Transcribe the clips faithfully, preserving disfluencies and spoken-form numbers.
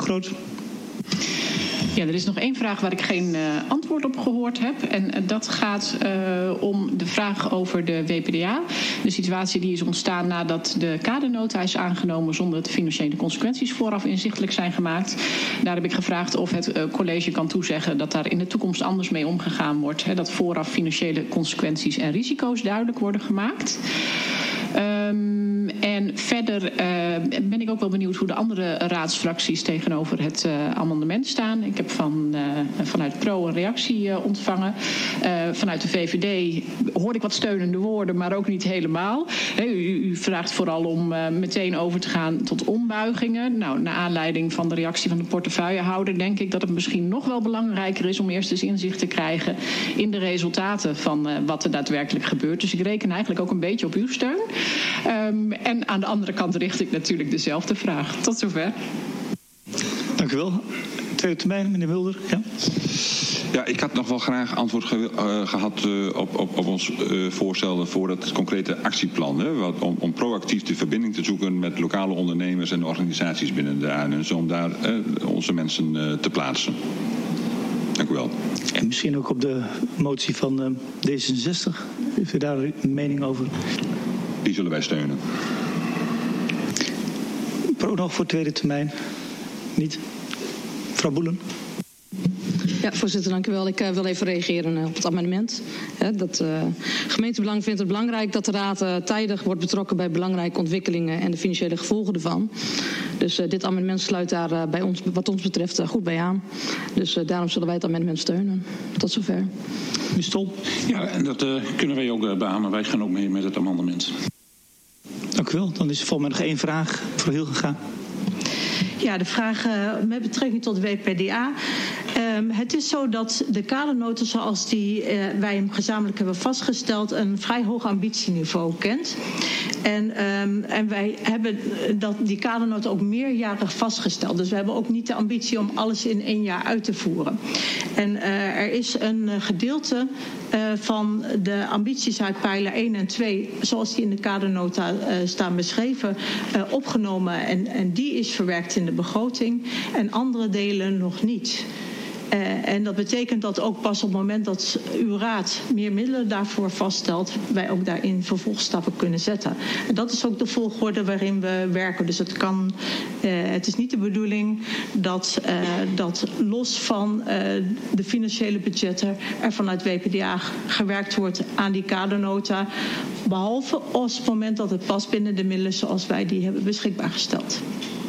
Groot. Ja, er is nog één vraag waar ik geen uh, antwoord op gehoord heb. En uh, dat gaat uh, om de vraag over de W P D A. De situatie die is ontstaan nadat de kadernota is aangenomen zonder dat de financiële consequenties vooraf inzichtelijk zijn gemaakt. Daar heb ik gevraagd of het uh, college kan toezeggen dat daar in de toekomst anders mee omgegaan wordt. Hè, dat vooraf financiële consequenties en risico's duidelijk worden gemaakt. Um, en verder uh, ben ik ook wel benieuwd hoe de andere raadsfracties tegenover het uh, amendement staan. Ik heb van, uh, vanuit Pro een reactie uh, ontvangen. Uh, vanuit de V V D hoor ik wat steunende woorden, maar ook niet helemaal. He, u, u vraagt vooral om uh, meteen over te gaan tot ombuigingen. Nou, naar aanleiding van de reactie van de portefeuillehouder denk ik dat het misschien nog wel belangrijker is om eerst eens inzicht te krijgen in de resultaten van uh, wat er daadwerkelijk gebeurt. Dus ik reken eigenlijk ook een beetje op uw steun. Um, en aan de andere kant richt ik natuurlijk dezelfde vraag. Tot zover. Dank u wel. Tweede termijn, meneer Mulder. Ja. Ja, ik had nog wel graag antwoord ge- uh, gehad uh, op, op, op ons uh, voorstel voor het concrete actieplan. Hè, wat, om, om proactief de verbinding te zoeken met lokale ondernemers en organisaties binnen de A N S. Om daar uh, onze mensen uh, te plaatsen. Dank u wel. En misschien ook op de motie van uh, D zesenzestig. Heeft u daar een mening over? Die zullen wij steunen. Pro nog voor tweede termijn? Niet? Mevrouw Boelen? Ja, voorzitter, dank u wel. Ik uh, wil even reageren uh, op het amendement. He, dat uh, gemeentebelang vindt het belangrijk dat de Raad uh, tijdig wordt betrokken bij belangrijke ontwikkelingen en de financiële gevolgen ervan. Dus uh, dit amendement sluit daar uh, bij ons, wat ons betreft uh, goed bij aan. Dus uh, daarom zullen wij het amendement steunen. Tot zover. Meneer Stol? Ja, en dat uh, kunnen wij ook uh, beamen. Wij gaan ook mee met het amendement. Dank u wel. Dan is er volgens mij nog één vraag. Mevrouw Hilgega. Ja, de vraag uh, met betrekking tot W P D A. Um, het is zo dat de kadernota zoals die uh, wij hem gezamenlijk hebben vastgesteld een vrij hoog ambitieniveau kent. En, um, en wij hebben dat, die kadernota ook meerjarig vastgesteld. Dus we hebben ook niet de ambitie om alles in één jaar uit te voeren. En uh, er is een gedeelte uh, van de ambities uit pijler één en twee, zoals die in de kadernota uh, staan beschreven, uh, opgenomen. En, en die is verwerkt in de begroting. En andere delen nog niet. Uh, en dat betekent dat ook pas op het moment dat uw raad meer middelen daarvoor vaststelt, wij ook daarin vervolgstappen kunnen zetten. En dat is ook de volgorde waarin we werken. Dus het kan, uh, het is niet de bedoeling dat, uh, dat los van uh, de financiële budgetten er vanuit W P D A gewerkt wordt aan die kadernota. Behalve op het moment dat het past binnen de middelen zoals wij die hebben beschikbaar gesteld.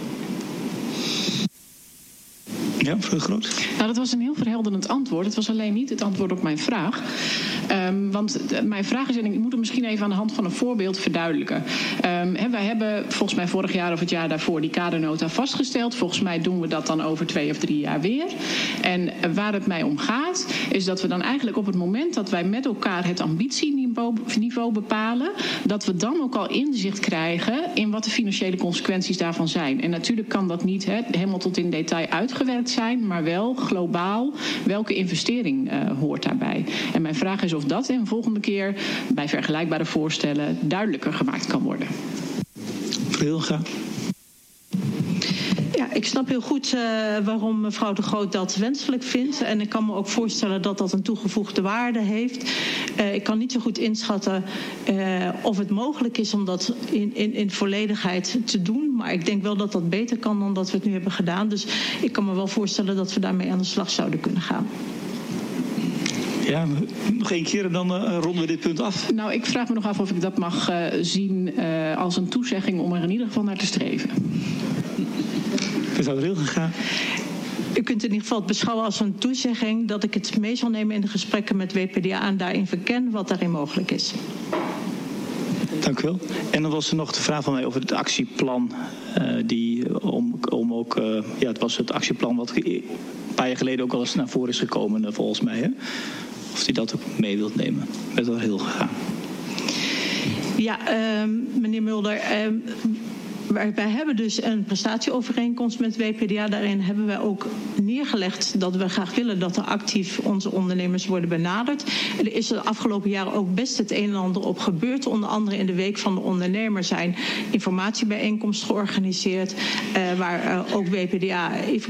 Ja, mevrouw Groot. Nou, dat was een heel verhelderend antwoord. Het was alleen niet het antwoord op mijn vraag. Um, want de, mijn vraag is, en ik moet het misschien even aan de hand van een voorbeeld verduidelijken. Um, he, wij hebben volgens mij vorig jaar of het jaar daarvoor die kadernota vastgesteld. Volgens mij doen we dat dan over twee of drie jaar weer. En uh, waar het mij om gaat, is dat we dan eigenlijk op het moment dat wij met elkaar het ambitieniveau niveau bepalen, dat we dan ook al inzicht krijgen in wat de financiële consequenties daarvan zijn. En natuurlijk kan dat niet he, helemaal tot in detail uitgewerkt zijn, maar wel globaal welke investering uh, hoort daarbij. En mijn vraag is of dat een volgende keer bij vergelijkbare voorstellen duidelijker gemaakt kan worden. Hilga. Ja, ik snap heel goed uh, waarom mevrouw De Groot dat wenselijk vindt. En ik kan me ook voorstellen dat dat een toegevoegde waarde heeft. Uh, ik kan niet zo goed inschatten uh, of het mogelijk is om dat in, in, in volledigheid te doen. Maar ik denk wel dat dat beter kan dan dat we het nu hebben gedaan. Dus ik kan me wel voorstellen dat we daarmee aan de slag zouden kunnen gaan. Ja, nog één keer en dan uh, ronden we dit punt af. Nou, ik vraag me nog af of ik dat mag uh, zien uh, als een toezegging om er in ieder geval naar te streven. We zouden heel gegaan. U kunt in ieder geval het beschouwen als een toezegging dat ik het mee zal nemen in de gesprekken met W P D A en daarin verken wat daarin mogelijk is. Dank u wel. En dan was er nog de vraag van mij over het actieplan. Uh, die, om, om ook, uh, ja, het was het actieplan wat een paar jaar geleden ook al eens naar voren is gekomen, uh, volgens mij. Hè? Of die dat ook mee wilt nemen. Met wel heel gegaan. Ja, uh, meneer Mulder. Uh, Wij hebben dus een prestatieovereenkomst met W P D A. Daarin hebben wij ook neergelegd dat we graag willen dat er actief onze ondernemers worden benaderd. Er is de afgelopen jaren ook best het een en ander op gebeurd. Onder andere in de Week van de Ondernemer zijn informatiebijeenkomsten georganiseerd. Uh, waar uh, ook W P D A